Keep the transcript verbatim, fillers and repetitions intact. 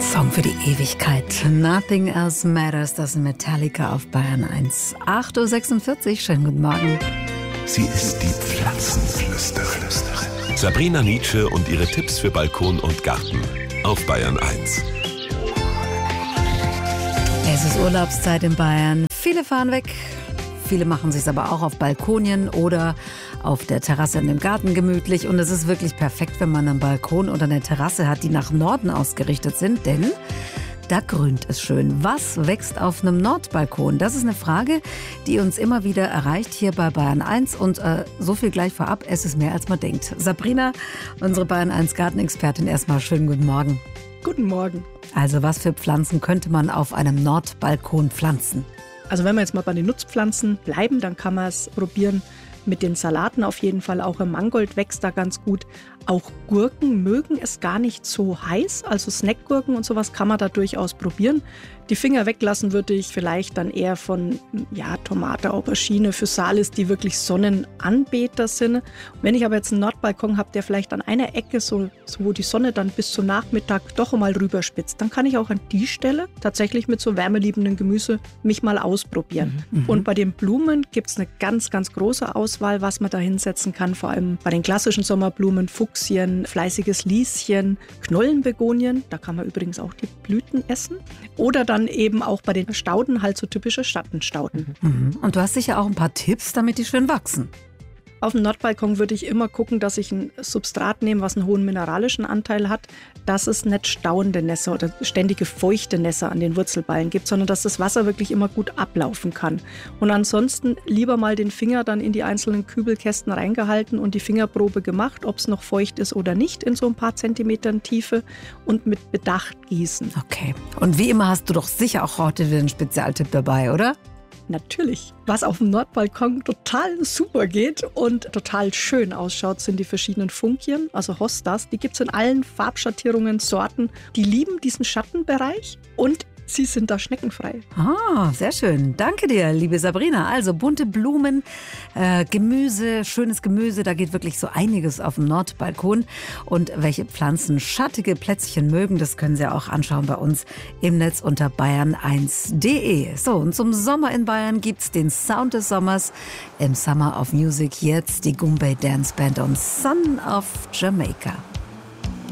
Song für die Ewigkeit. Nothing Else Matters, das ist Metallica auf Bayern eins. acht Uhr sechsundvierzig, schönen guten Morgen. Sie ist die Pflanzenflüsterin. Sabrina Nitzsche und ihre Tipps für Balkon und Garten auf Bayern eins. Es ist Urlaubszeit in Bayern. Viele fahren weg. Viele machen sich aber auch auf Balkonien oder auf der Terrasse in dem Garten gemütlich. Und es ist wirklich perfekt, wenn man einen Balkon oder eine Terrasse hat, die nach Norden ausgerichtet sind, denn da grünt es schön. Was wächst auf einem Nordbalkon? Das ist eine Frage, die uns immer wieder erreicht hier bei Bayern eins. Und äh, so viel gleich vorab, es ist mehr als man denkt. Sabrina, unsere Bayern eins Gartenexpertin, erstmal schönen guten Morgen. Guten Morgen. Also was für Pflanzen könnte man auf einem Nordbalkon pflanzen? Also wenn wir jetzt mal bei den Nutzpflanzen bleiben, dann kann man es probieren mit den Salaten auf jeden Fall. Auch im Mangold wächst da ganz gut. Auch Gurken mögen es gar nicht so heiß. Also Snackgurken und sowas kann man da durchaus probieren. Die Finger weglassen würde ich vielleicht dann eher von ja, Tomate, Aubergine, Physalis, die wirklich Sonnenanbeter sind. Und wenn ich aber jetzt einen Nordbalkon habe, der vielleicht an einer Ecke, so, so wo die Sonne dann bis zum Nachmittag doch einmal rüberspitzt, dann kann ich auch an die Stelle tatsächlich mit so wärmeliebenden Gemüse mich mal ausprobieren. Mhm. Und bei den Blumen gibt es eine ganz, ganz große Auswahl, was man da hinsetzen kann. Vor allem bei den klassischen Sommerblumen, Fuchsien, fleißiges Lieschen, Knollenbegonien, da kann man übrigens auch die Blüten essen. Oder dann eben auch bei den Stauden halt so typische Schattenstauden. Mhm. Und du hast sicher auch ein paar Tipps, damit die schön wachsen. Auf dem Nordbalkon würde ich immer gucken, dass ich ein Substrat nehme, was einen hohen mineralischen Anteil hat, dass es nicht stauende Nässe oder ständige feuchte Nässe an den Wurzelballen gibt, sondern dass das Wasser wirklich immer gut ablaufen kann. Und ansonsten lieber mal den Finger dann in die einzelnen Kübelkästen reingehalten und die Fingerprobe gemacht, ob es noch feucht ist oder nicht, in so ein paar Zentimetern Tiefe und mit Bedacht gießen. Okay. Und wie immer hast du doch sicher auch heute wieder einen Spezialtipp dabei, oder? Natürlich. Was auf dem Nordbalkon total super geht und total schön ausschaut, sind die verschiedenen Funkien, also Hostas. Die gibt es in allen Farbschattierungen, Sorten. Die lieben diesen Schattenbereich und sie sind da schneckenfrei. Ah, sehr schön. Danke dir, liebe Sabrina. Also bunte Blumen, äh, Gemüse, schönes Gemüse, da geht wirklich so einiges auf dem Nordbalkon. Und welche Pflanzen schattige Plätzchen mögen, das können Sie auch anschauen bei uns im Netz unter bayern eins punkt de. So, und zum Sommer in Bayern gibt's den Sound des Sommers im Summer of Music. Jetzt die Goombay Dance Band und Son of Jamaica.